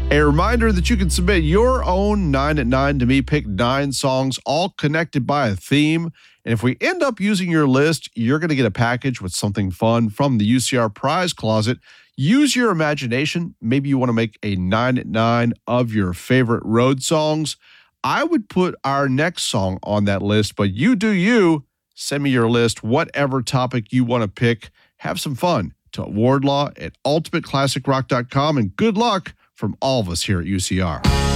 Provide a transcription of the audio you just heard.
A reminder that you can submit your own 9 at 9 to me. Pick 9 songs, all connected by a theme. And if we end up using your list, you're going to get a package with something fun from the UCR Prize Closet. Use your imagination. Maybe you want to make a 9 at 9 of your favorite road songs. I would put our next song on that list, but you do you. Send me your list, whatever topic you want to pick. Have some fun. To Wardlaw at ultimateclassicrock.com, and good luck from all of us here at UCR.